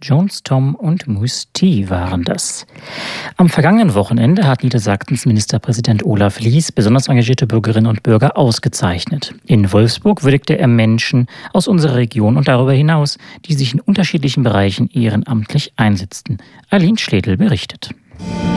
Jones Tom und Moose T waren das. Am vergangenen Wochenende hat Niedersachsens Ministerpräsident Olaf Lies besonders engagierte Bürgerinnen und Bürger ausgezeichnet. In Wolfsburg würdigte er Menschen aus unserer Region und darüber hinaus, die sich in unterschiedlichen Bereichen ehrenamtlich einsetzten. Aline Schledl berichtet.